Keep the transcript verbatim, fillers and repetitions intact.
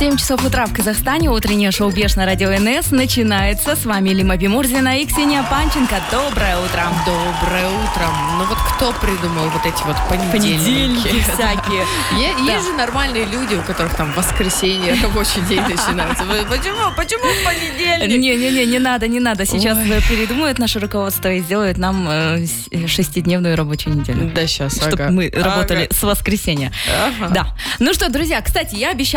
семь часов утра в Казахстане. Утреннее шоу «Беш» на радио эн эс начинается. С вами Лима Бимурзина и Ксения Панченко. Доброе утро. Доброе утро. Ну вот кто придумал вот эти вот понедельники? Понедельники всякие. Есть, Да. есть же нормальные люди, у которых там воскресенье, рабочий день начинается. Вы- Почему? Почему в понедельник? Не-не-не, не надо, не надо. Сейчас Ой. передумают наше руководство и сделают нам э, с- шестидневную рабочую неделю. Да сейчас, Чтобы мы работали с воскресенья. Ага. Да. Ну что, друзья, кстати, я обещала